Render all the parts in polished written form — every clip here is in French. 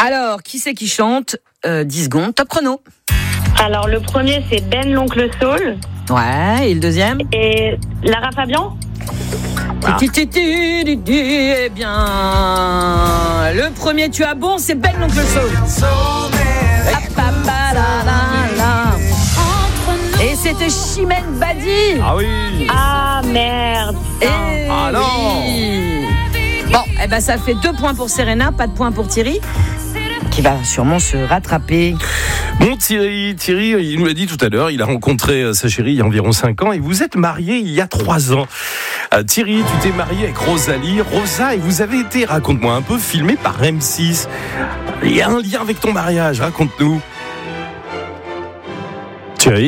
Alors, qui c'est qui chante 10 secondes, top chrono. Alors, le premier, c'est Ben l'Oncle Soul. Ouais, et le deuxième? Et Lara Fabian. Eh bien, le premier, tu as bon, c'est Ben l'Oncle Soul. Et c'était Chimène Badi. Ah oui. Ah, merde. Ah non. Oui. Bon, eh ben ça fait 2 points pour Serena, pas de points pour Thierry, qui va sûrement se rattraper. Bon, Thierry, il nous l'a dit tout à l'heure, il a rencontré sa chérie il y a environ 5 ans et vous êtes mariés il y a 3 ans. Thierry, tu t'es marié avec Rosalie. Rosa, et vous avez été, raconte-moi un peu, filmé par M6. Il y a un lien avec ton mariage, raconte-nous. Thierry ?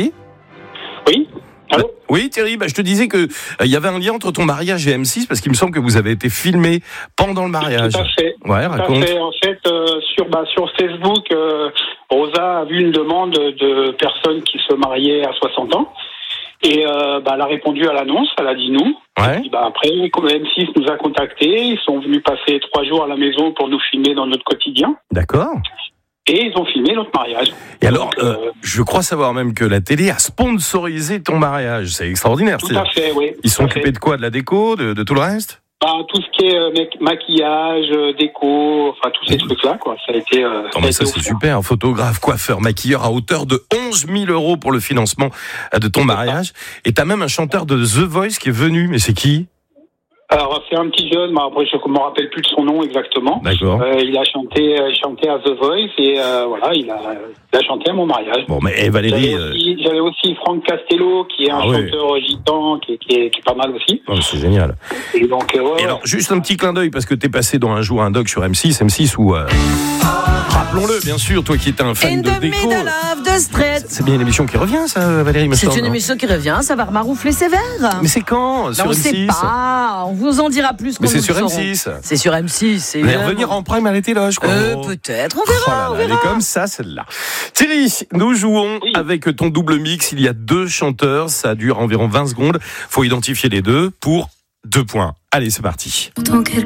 Oui. Allô ? Oui, Thierry, je te disais que il y avait un lien entre ton mariage et M6 parce qu'il me semble que vous avez été filmé pendant le mariage. Tout à fait. Ouais, raconte. Tout à fait. En fait, sur Facebook, Rosa a vu une demande de personnes qui se mariaient à 60 ans. Et elle a répondu à l'annonce, elle a dit nous. Ouais. Et après, comme M6 nous a contactés, ils sont venus passer 3 jours à la maison pour nous filmer dans notre quotidien. D'accord. Et ils ont filmé notre mariage. Et alors, je crois savoir même que la télé a sponsorisé ton mariage. C'est extraordinaire. Tout à fait, oui. Ils sont occupés de quoi ? De la déco, de tout le reste ? Tout ce qui est maquillage, déco, enfin tous ces trucs-là, quoi. Ça a été. Ça c'est super. Photographe, coiffeur, maquilleur à hauteur de 11 000 € pour le financement de ton mariage. Et t'as même un chanteur de The Voice qui est venu. Mais c'est qui ? Alors c'est un petit jeune, mais après je me rappelle plus de son nom exactement. D'accord. Il a chanté à The Voice et il a chanté à mon mariage. Bon, mais Valérie. J'avais aussi Franck Castello qui est un chanteur gitan qui est pas mal aussi. Oh, c'est génial. Et donc. Et alors juste un petit clin d'œil parce que t'es passé dans un jour un doc sur M6 où. Rappelons-le, bien sûr, toi qui étais un fan de déco. C'est bien une émission qui revient, ça, Valérie. C'est une émission qui revient, ça va remaroufler sévère. Mais c'est quand sur on M6 sait pas, on vous en dira plus. Mais c'est sur M6. C'est sur M6. Elle va revenir en prime à la télé, je crois. Peut-être, on verra. Elle est comme ça, celle-là. Thierry, nous jouons avec ton double mix. Il y a 2 chanteurs, ça dure environ 20 secondes. Faut identifier les deux pour 2 points. Allez, c'est parti.